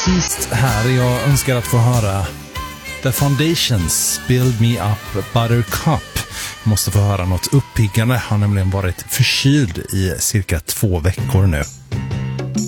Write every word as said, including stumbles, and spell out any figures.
sist här. Jag önskar att få höra The Foundations, Build Me Up Buttercup. Jag måste få höra något uppiggande. Jag har nämligen varit förkyld i cirka två veckor nu.